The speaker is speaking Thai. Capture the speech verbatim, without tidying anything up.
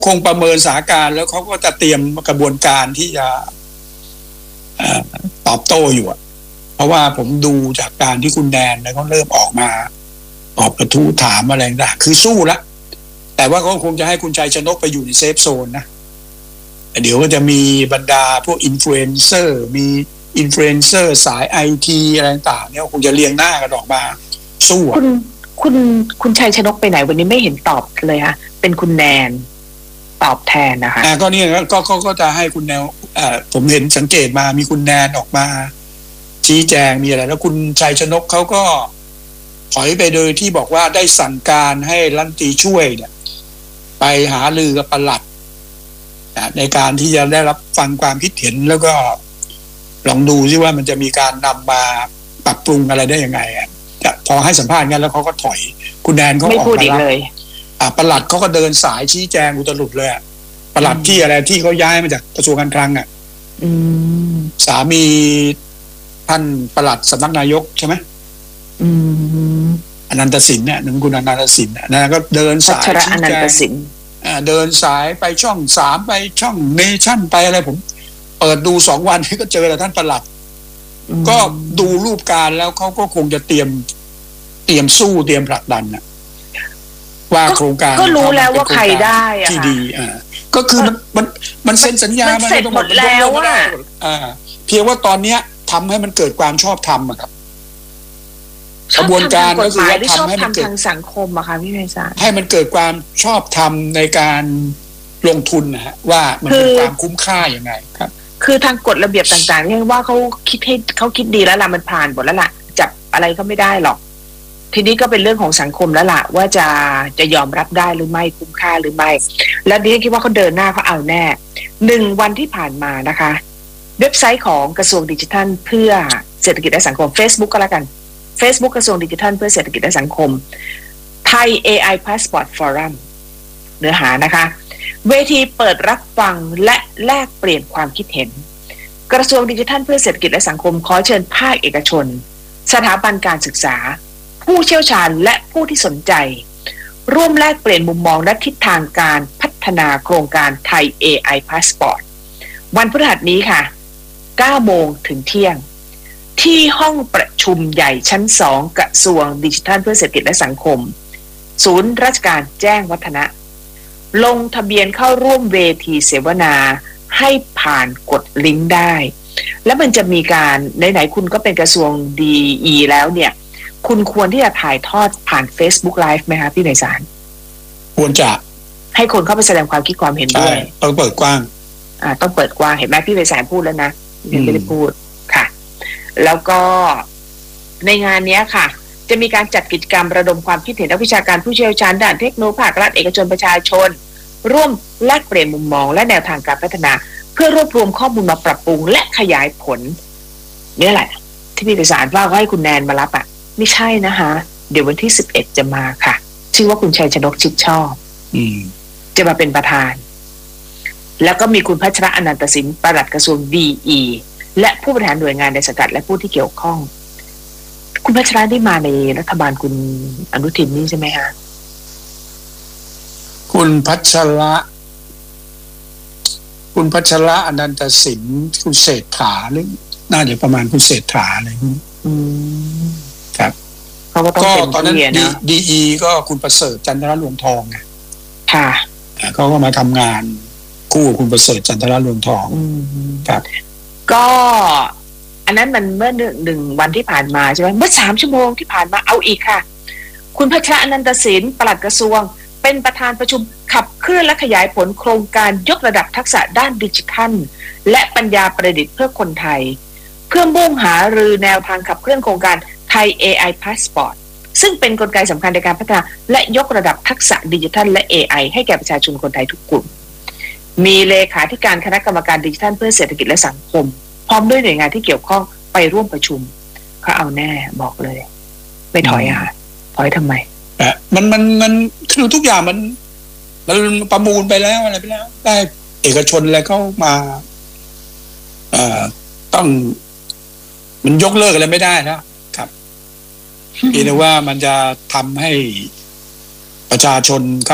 คงประเมินสถานการณ์แล้วเขาก็จะเตรียมกระบวนการที่จะตอบโต้อยู่อะเพราะว่าผมดูจากการที่คุณแนนแล้วเขาเริ่มออกมาตอบกระทู้ถามอะไรต่างคือสู้ละแต่ว่าเขาคงจะให้คุณชัยชนกไปอยู่ในเซฟโซนนะเดี๋ยวก็จะมีบรรดาพวกอินฟลูเอนเซอร์มีอินฟลูเอนเซอร์สายไอทีอะไรต่างเนี่ยคงจะเรียงหน้ากันออกมาสู้คุณคุณคุณชัยชนกไปไหนวันนี้ไม่เห็นตอบเลยฮะเป็นคุณแนนตอบแทนนะคะอ่าก็เนี่ยก็ก็ก็จะให้คุณแนวอ่าผมเห็นสังเกตมามีคุณแนนออกมาชี้แจงมีอะไรแล้วคุณชัยชนกเขาก็ถอยไปโดยที่บอกว่าได้สั่งการให้รัฐมนตรีช่วยเนี่ยไปหารือกับปลัดในการที่จะได้รับฟังความคิดเห็นแล้วก็ลองดูซิว่ามันจะมีการนำมาปรับปรุงอะไรได้ยังไงอ่ะพอให้สัมภาษณ์งั้นแล้วเขาก็ถอยคุณแนนเขาออกมาเลยอ่าปลัดเขาก็เดินสายชี้แจงอุตลุดเลยอ่ะปลัดที่อะไรที่เขาย้ายมาจากกระทรวงการคลังอ่ะสามีท่านปลัดสำนักนายกใช่ไหมอนันตสินเนี่ยหนึ่งคุณอนันตสินนะก็เดินสายชี้แจงเดินสายไปช่องสามไปช่องเนชั่นไปอะไรผมเปิดดูสองวันก็เจอแล้วท่านปลัดก็ดูรูปการแล้วเขาก็คงจะเตรียมเตรียมสู้เตรียมผลักดันนะว่าโครงการก็รู้แล้วว่าใครได้อะที่ดีอ่าก็คือมันมันมันเซ็นสัญญามันเสร็จหมดแล้วอ่ะอ่าเพียงว่าตอนเนี้ยทำให้มันเกิดความชอบธรรมอะครับกระบวนการก็คือว่าทำให้มันเกิดทางสังคมอะค่ะพี่ไพศาลให้มันเกิดความชอบธรรมในการลงทุนนะฮะว่ามันเป็นความคุ้มค่าอย่างไรครับคือทางกฎระเบียบต่างๆเนี่ยว่าเขาคิดให้เขาคิดดีแล้วล่ะมันผ่านหมดแล้วล่ะจับอะไรก็ไม่ได้หรอกทีนี้ก็เป็นเรื่องของสังคมแล้วล่ะว่าจะจะยอมรับได้หรือไม่คุ้มค่าหรือไม่และดิฉันคิดว่าเขาเดินหน้าเขาเอาแน่หนึ่งวันที่ผ่านมานะคะเว็บไซต์ของกระทรวงดิจิทัลเพื่อเศรษฐกิจและสังคม Facebook ก็แล้วกัน Facebook กระทรวงดิจิทัลเพื่อเศรษฐกิจและสังคมไทย เอ ไอ Passport Forum เนื้อหานะคะเวทีเปิดรับฟังและแลกเปลี่ยนความคิดเห็นกระทรวงดิจิทัลเพื่อเศรษฐกิจและสังคมขอเชิญภาคเอกชนสถาบันการศึกษาผู้เชี่ยวชาญและผู้ที่สนใจร่วมแลกเปลี่ยนมุมมองและทิศทางการพัฒนาโครงการไทย เอ ไอ Passport วันพฤหัสนี้ค่ะเก้าโมงถึงเที่ยงที่ห้องประชุมใหญ่ชั้นสองกระทรวงดิจิทัลเพื่อเศรษฐกิจและสังคมศูนย์ราชการแจ้งวัฒนะลงทะเบียนเข้าร่วมเวทีเสวนาให้ผ่านกดลิงก์ได้แล้วมันจะมีการไหนๆคุณก็เป็นกระทรวง ดี อี แล้วเนี่ยคุณควรที่จะถ่ายทอดผ่าน Facebook Live ไหมคะพี่ไพศาลควรจะให้คนเข้าไปแสดงความคิดความเห็นด้วยต้องเปิดกว้างอ่าต้องเปิดกว้างเห็นไหมพี่ไพศาลพูดแล้วนะยังไม่ได้พูดค่ะแล้วก็ในงานนี้ค่ะจะมีการจัดกิจกรรมระดมความคิดเห็นนักวิชาการผู้เชี่ยวชาญด้านเทคโนโลยีภาครัฐเอกชนประชาชนร่วมแลกเปลี่ยนมุมมองและแนวทางการพัฒนาเพื่อรวบรวมข้อมูลมาปรับปรุงและขยายผลนี่แหละที่พี่ไพศาลว่าให้คุณแนนมารับอ่ะไม่ใช่นะคะเดี๋ยววันที่สิบเอ็ดจะมาค่ะชื่อว่าคุณชัยชนกชิดชอบอืมจะมาเป็นประธานแล้วก็มีคุณพัชระอนันตสินปลัดกระทรวง ดี อี และผู้บริหารหน่วยงานในสังกัดและผู้ที่เกี่ยวข้องคุณพัชระได้มาในรัฐบาลคุณอนุทินนี่ใช่ไหมคะคุณพัชระคุณพัชระอนันตสินคุณเศรษฐาหรือน่าจะประมาณคุณเศรษฐาอะไรพวกนี้อืมครับเขาก็ต้องเป็นตอนนั้นดี อี ก็คุณประเสริฐจันทรรวงทองไงค่ะเขาก็มาทำงานคู่คุณประเสริฐจันทรรวงทองครับก็อันนั้นมันเมื่อหนึ่งวันที่ผ่านมาใช่ไหมเมื่อสามชั่วโมงที่ผ่านมาเอาอีกค่ะคุณพัชระอนันตศิลป์ปลัดกระทรวงเป็นประธานประชุมขับเคลื่อนและขยายผลโครงการยกระดับทักษะด้านดิจิทัลและปัญญาประดิษฐ์เพื่อคนไทยเพื่อมุ่งหารือแนวทางขับเคลื่อนโครงการไทย เอ ไอ Passport ซึ่งเป็นกลไกสำคัญในการพัฒนาและยกระดับทักษะดิจิทัลและ เอ ไอ ให้แก่ประชาชนคนไทยทุกกลุ่มมีเลขาธิการคณะกรรมการดิจิทัลเพื่อเศรษฐกิจและสังคมพร้อมด้วยหน่วยงานที่เกี่ยวข้องไปร่วมประชุมเขาเอาแน่บอกเลยไม่ถอยอ่ะถอยทำไมอ่ะมันมันมันคือทุกอย่างมันมันประมูลไปแล้วอะไรไปแล้วได้เอกชนอะไรเข้ามาเอ่อต้องมันยกเลิกอะไรไม่ได้แล้วครับเพียงแต่ว่ามันจะทำให้ประชาชน